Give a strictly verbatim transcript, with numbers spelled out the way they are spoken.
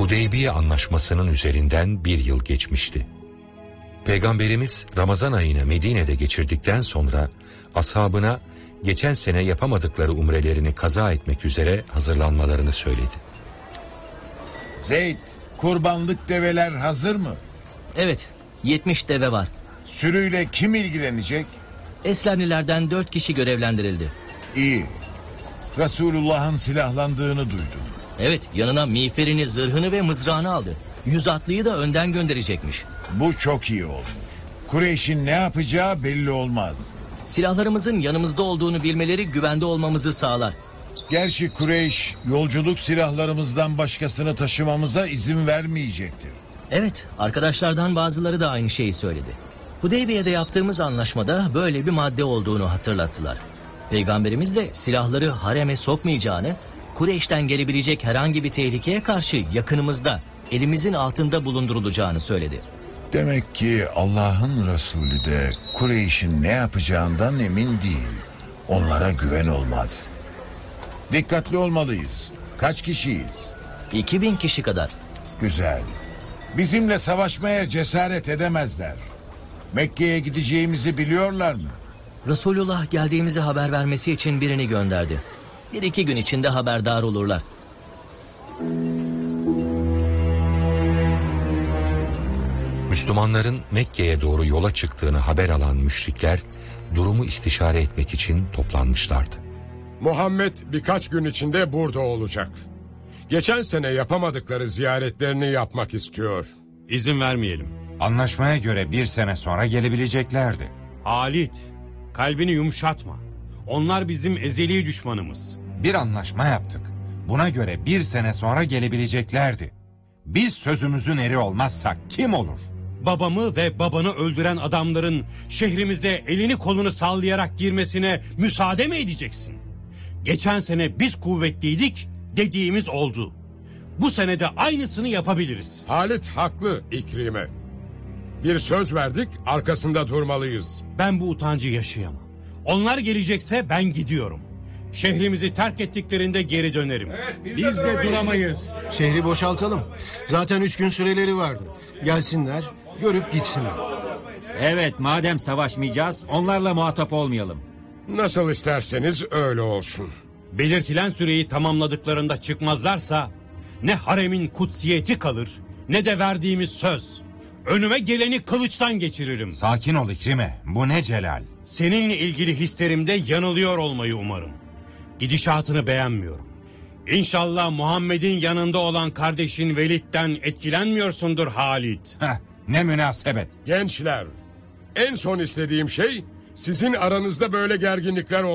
Hudeybiye Anlaşması'nın üzerinden bir yıl geçmişti. Peygamberimiz Ramazan ayını Medine'de geçirdikten sonra ashabına geçen sene yapamadıkları umrelerini kaza etmek üzere hazırlanmalarını söyledi. Zeyd, kurbanlık develer hazır mı? Evet, yetmiş deve var. Sürüyle kim ilgilenecek? Eslemlilerden dört kişi görevlendirildi. İyi. Resulullah'ın silahlandığını duydum. Evet, yanına miğferini, zırhını ve mızrağını aldı. Yüz atlıyı da önden gönderecekmiş. Bu çok iyi olmuş. Kureyş'in ne yapacağı belli olmaz. Silahlarımızın yanımızda olduğunu bilmeleri güvende olmamızı sağlar. Gerçi Kureyş yolculuk silahlarımızdan başkasını taşımamıza izin vermeyecektir. Evet, arkadaşlardan bazıları da aynı şeyi söyledi. Hudeybiye'de yaptığımız anlaşmada böyle bir madde olduğunu hatırlattılar. Peygamberimiz de silahları hareme sokmayacağını, Kureyş'ten gelebilecek herhangi bir tehlikeye karşı yakınımızda, elimizin altında bulundurulacağını söyledi. Demek ki Allah'ın Resulü de Kureyş'in ne yapacağından emin değil. Onlara güven olmaz. Dikkatli olmalıyız. Kaç kişiyiz? İki bin kişi kadar. Güzel. Bizimle savaşmaya cesaret edemezler. Mekke'ye gideceğimizi biliyorlar mı? Resulullah geldiğimizi haber vermesi için birini gönderdi. Bir iki gün içinde haberdar olurlar. Müslümanların Mekke'ye doğru yola çıktığını haber alan müşrikler durumu istişare etmek için toplanmışlardı. Muhammed birkaç gün içinde burada olacak. Geçen sene yapamadıkları ziyaretlerini yapmak istiyor. İzin vermeyelim. Anlaşmaya göre bir sene sonra gelebileceklerdi. Halit, kalbini yumuşatma. Onlar bizim ezeli düşmanımız. Bir anlaşma yaptık. Buna göre bir sene sonra gelebileceklerdi. Biz sözümüzün eri olmazsak kim olur? Babamı ve babanı öldüren adamların şehrimize elini kolunu sallayarak girmesine müsaade mi edeceksin? Geçen sene biz kuvvetliydik, dediğimiz oldu. Bu sene de aynısını yapabiliriz. Halit haklı İkrime. Bir söz verdik, arkasında durmalıyız. Ben bu utancı yaşayamam. Onlar gelecekse ben gidiyorum. Şehrimizi terk ettiklerinde geri dönerim. Evet, biz, Biz de duramayız. Şehri boşaltalım. Zaten üç gün süreleri vardı. Gelsinler, görüp gitsinler. Evet, madem savaşmayacağız, onlarla muhatap olmayalım. Nasıl isterseniz öyle olsun. Belirtilen süreyi tamamladıklarında çıkmazlarsa ne haremin kutsiyeti kalır ne de verdiğimiz söz. Önüme geleni kılıçtan geçiririm. Sakin ol İkrime, bu ne celal? Seninle ilgili hislerimde yanılıyor olmayı umarım. Gidişatını beğenmiyorum. İnşallah Muhammed'in yanında olan kardeşin Velid'den etkilenmiyorsundur Halit. Heh, ne münasebet. Gençler, en son istediğim şey sizin aranızda böyle gerginlikler